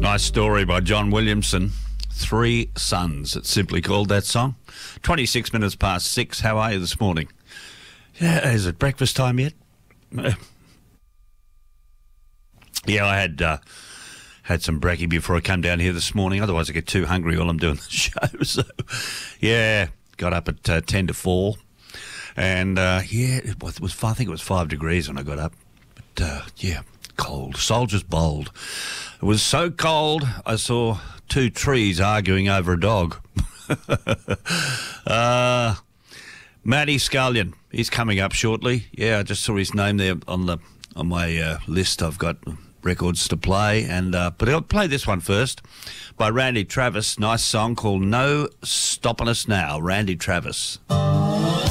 Nice story by John Williamson. Three Sons, it's simply called, that song. 26 minutes past 6. How are you this morning? Yeah, is it breakfast time yet? Yeah, I had some brekkie before I come down here this morning. Otherwise I get too hungry while I'm doing the show. So, yeah, got up at 10 to 4. And, I think it was 5 degrees when I got up. But, cold. Soldier's bold. It was so cold, I saw two trees arguing over a dog. Matty Scullion, he's coming up shortly. Yeah, I just saw his name there on my list. I've got records to play, and but I'll play this one first by Randy Travis. Nice song called No Stopping Us Now. Randy Travis.